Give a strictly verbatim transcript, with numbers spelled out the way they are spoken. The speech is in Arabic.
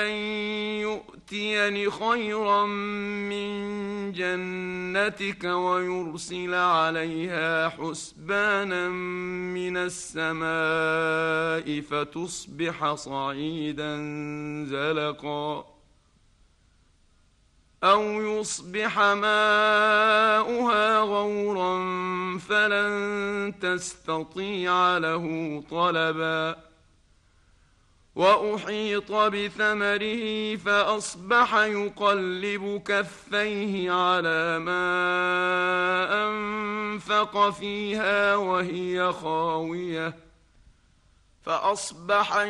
يؤتيني خيرا من جنتك ويرسل عليها حسبانا من السماء فتصبح صعيدا زلقا أو يصبح ماؤها غورا فلن تستطيع له طلبا وأحيط بثمره فأصبح يقلب كفيه على ما أنفق فيها وهي خاوية فأصبح